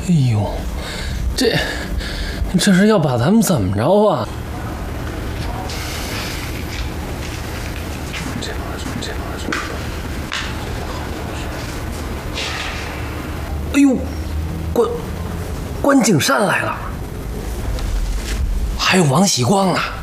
哎呦，这是要把咱们怎么着啊？哎呦，关景善来了，还有王喜光啊！